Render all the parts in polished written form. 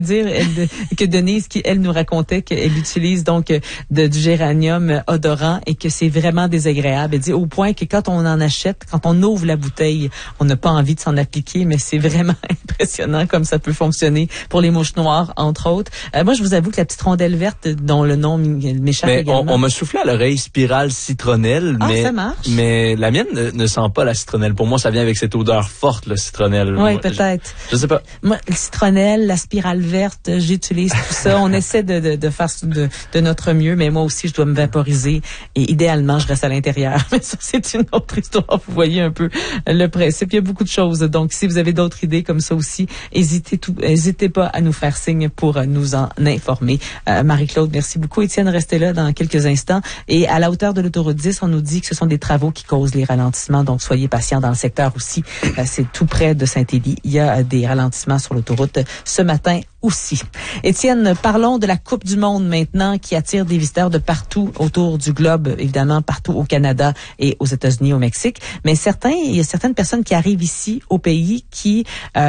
dire que Denise, elle nous racontait qu'elle utilise donc du géranium odorant et que c'est vraiment désagréable. Elle dit au point que quand on en achète, quand on ouvre la bouteille, on n'a pas envie de s'en appliquer, mais c'est vraiment impressionnant comme ça peut fonctionner pour les mouches noires, entre autres. Moi, je vous avoue que la petite rondelle verte, dont le nom m'échappe également. On m'a soufflé à l'oreille spirale citronnelle, ça marche. Mais la mienne ne sent pas la citronnelle. Pour moi, ça vient avec cette odeur forte, la citronnelle. Oui, peut-être. Je sais pas. Moi, le citronnelle, la spirale verte, j'utilise tout ça. On essaie de faire de notre mieux, mais moi aussi, je dois me vaporiser et idéalement, je reste à l'intérieur. Mais ça, c'est une autre histoire. Vous voyez un peu le principe. Il y a beaucoup de choses. Donc, si vous avez d'autres idées comme ça aussi, hésitez pas à nous faire signe pour nous en informer. Marie-Claude, merci beaucoup. Étienne, restez là dans quelques instants. Et à la hauteur de l'autoroute 10, on nous dit que ce sont des travaux qui causent les ralentissements. Donc, soyez patients dans le secteur aussi. C'est tout près de Saint-Élie. Il y a des ralentissements sur l'autoroute ce matin aussi. Étienne, parlons de la Coupe du Monde maintenant qui attire des visiteurs de partout autour du globe, évidemment partout au Canada et aux États-Unis, au Mexique. Mais il y a certaines personnes qui arrivent ici au pays qui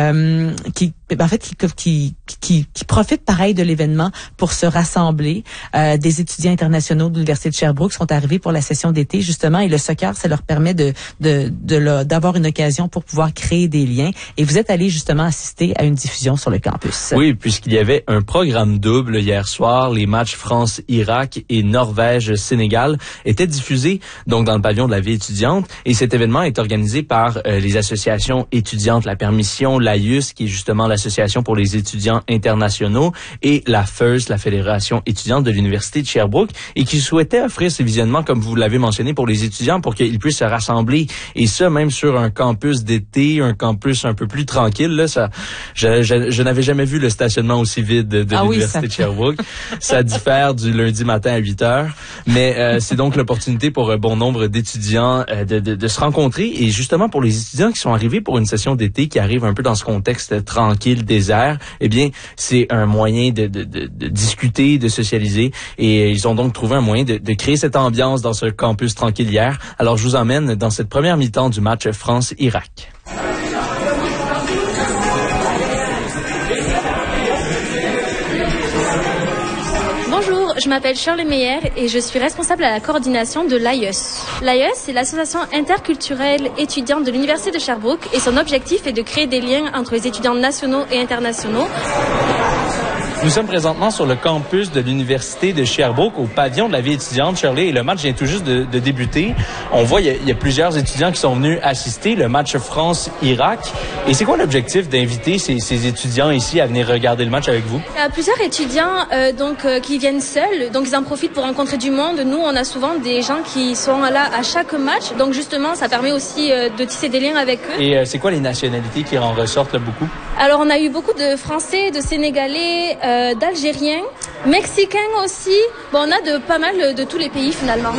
profitent pareil de l'événement pour se rassembler. Des étudiants internationaux de l'Université de Sherbrooke sont arrivés pour la session d'été justement et le soccer, ça leur permet d'avoir une occasion pour pouvoir créer des liens. Et vous êtes allé justement assister à une diffusion sur le campus. Oui, puisqu'il y avait un programme double hier soir. Les matchs France-Irak et Norvège-Sénégal étaient diffusés donc dans le pavillon de la vie étudiante. Et cet événement est organisé par les associations étudiantes, la Permission, l'AIUS, qui est justement l'association pour les étudiants internationaux, et la FIRST, la Fédération étudiante de l'Université de Sherbrooke, et qui souhaitait offrir ce visionnement, comme vous l'avez mentionné, pour les étudiants, pour qu'ils puissent se rassembler. Et ça, même sur un campus d'été, un campus un peu plus tranquille. Là, je n'avais jamais vu le stationnement aussi vide de l'Université de Sherbrooke. Ça diffère du lundi matin à 8h. Mais c'est donc l'opportunité pour un bon nombre d'étudiants de se rencontrer. Et justement, pour les étudiants qui sont arrivés pour une session d'été, qui arrivent un peu dans ce contexte tranquille, désert, eh bien, c'est un moyen de discuter, de socialiser. Et ils ont donc trouvé un moyen de créer cette ambiance dans ce campus tranquille hier. Alors, je vous emmène dans cette première mi-temps du match France-Irak. Bonjour, je m'appelle Shirley Meyer et je suis responsable à la coordination de l'AIUS. L'AIUS, c'est l'association interculturelle étudiante de l'Université de Sherbrooke et son objectif est de créer des liens entre les étudiants nationaux et internationaux. Nous sommes présentement sur le campus de l'Université de Sherbrooke, au pavillon de la vie étudiante, Shirley, et le match vient tout juste de débuter. On voit, il y a plusieurs étudiants qui sont venus assister, le match France-Irak. Et c'est quoi l'objectif d'inviter ces étudiants ici à venir regarder le match avec vous? Il y a plusieurs étudiants qui viennent seuls, donc ils en profitent pour rencontrer du monde. Nous, on a souvent des gens qui sont là à chaque match, donc justement, ça permet aussi de tisser des liens avec eux. Et c'est quoi les nationalités qui en ressortent là, beaucoup? Alors, on a eu beaucoup de Français, de Sénégalais, d'Algériens, Mexicains aussi. Bon, on a pas mal de tous les pays finalement.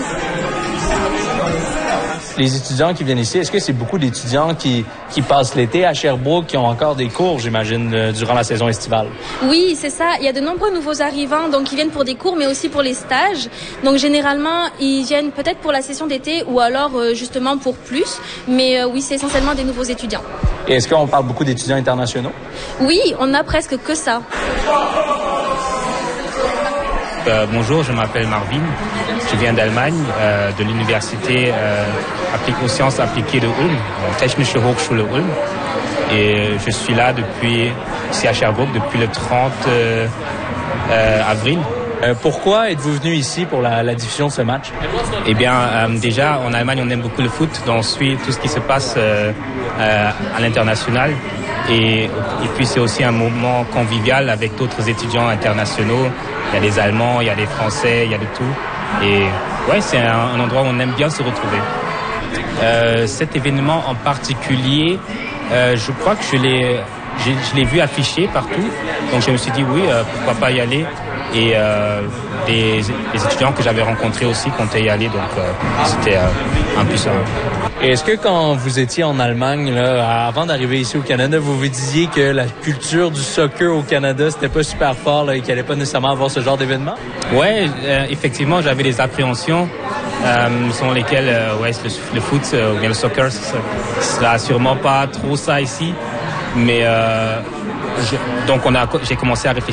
Les étudiants qui viennent ici, est-ce que c'est beaucoup d'étudiants qui passent l'été à Sherbrooke, qui ont encore des cours, j'imagine, durant la saison estivale? Oui, c'est ça. Il y a de nombreux nouveaux arrivants, donc ils viennent pour des cours, mais aussi pour les stages. Donc généralement, ils viennent peut-être pour la session d'été ou alors justement pour plus. Mais oui, c'est essentiellement des nouveaux étudiants. Et est-ce qu'on parle beaucoup d'étudiants internationaux? Oui, on a presque que ça. Bonjour, je m'appelle Marvin. Je viens d'Allemagne, de l'université aux sciences appliquées de Ulm, Technische Hochschule Ulm. Et je suis là ici à Sherbrooke, depuis le 30 avril. Pourquoi êtes-vous venu ici pour la diffusion de ce match? Eh bien, déjà, en Allemagne, on aime beaucoup le foot, donc on suit tout ce qui se passe à l'international. Et puis, c'est aussi un moment convivial avec d'autres étudiants internationaux. Il y a des Allemands, il y a des Français, il y a de tout. Et ouais, c'est un endroit où on aime bien se retrouver. Cet événement en particulier, je crois que je l'ai vu affiché partout. Donc, je me suis dit, oui, pourquoi pas y aller. Et des étudiants que j'avais rencontrés aussi comptaient y aller, donc c'était un peu ça. Et est-ce que quand vous étiez en Allemagne, là, avant d'arriver ici au Canada, vous vous disiez que la culture du soccer au Canada, c'était pas super fort là, et qu'il allait pas nécessairement avoir ce genre d'événement? Ouais, effectivement, j'avais des appréhensions selon lesquelles le foot ou bien le soccer, ce sera sûrement pas trop ça ici. Mais Donc j'ai commencé à réfléchir